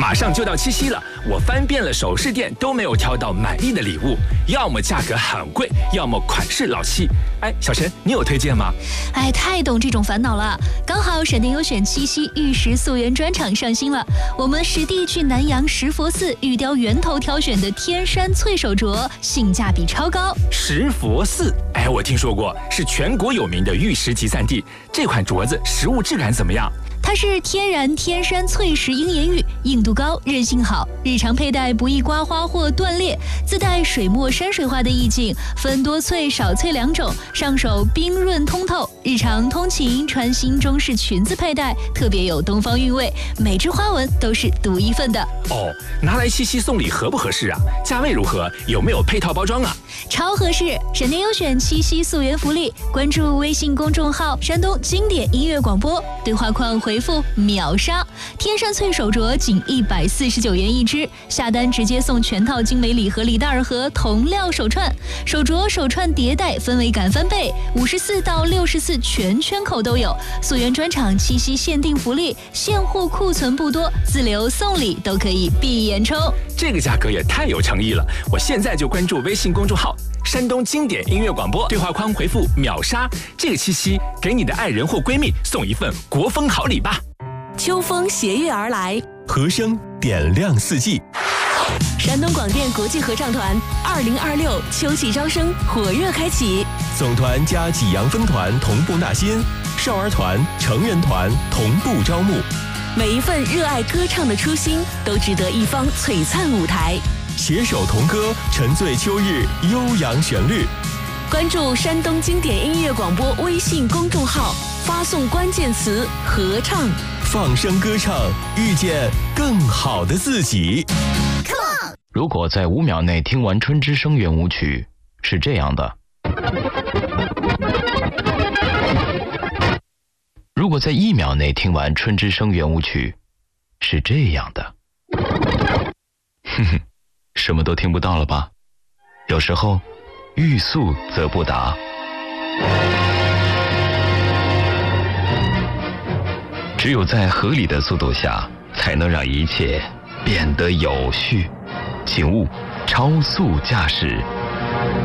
马上就到七夕了，我翻遍了首饰店都没有挑到满意的礼物，要么价格很贵，要么款式老气。哎，小陈，你有推荐吗？ 哎，太懂这种烦恼了。刚好闪电优选七夕玉石溯源专场上新了，我们实地去南阳石佛寺玉雕源头挑选的天山翠手镯，性价比超高。 石佛寺，哎，我听说过，是全国有名的玉石集散地。这款镯子实物质感怎么样？ 它是天然天山翠石鹰眼玉，硬度高，韧性好，日常佩戴不易刮花或断裂，自带水墨山水画的意境，分多翠少翠两种，上手冰润通透，日常通勤穿新中式裙子佩戴，特别有东方韵味，每只花纹都是独一份的。 哦，拿来七夕送礼合不合适啊？价位如何？有没有配套包装啊？ 超合适！闪电优选七夕溯源福利，关注微信公众号山东经典音乐广播，对话框回复秒杀，天山翠手镯仅149元一只，下单直接送全套精美礼盒礼袋和铜料手串，手镯手串叠戴氛围感翻倍，54到64全圈口都有。溯源专场七夕限定福利，现货库存不多，自留送礼都可以闭眼抽。 这个价格也太有诚意了！我现在就关注微信公众号山东经典音乐广播，对话框回复秒杀，这个七夕给你的爱人或闺蜜送一份国风好礼吧。 秋风斜月而来， 和声点亮四季。 山东广电国际合唱团2026秋季招生火热开启， 总团加济阳分团同步纳新，少儿团、成人团同步招募。 每一份热爱歌唱的初心，都值得一方璀璨舞台。 携手同歌，沉醉秋日悠扬旋律。 关注山东经典音乐广播微信公众号，发送关键词“合唱”， 放声歌唱，遇见更好的自己。 如果在5秒内听完《春之声》圆舞曲，是这样的；如果在1秒内听完《春之声》圆舞曲，是这样的。哼哼，什么都听不到了吧？有时候欲速则不达。只有在合理的速度下，才能让一切变得有序。请勿超速驾驶。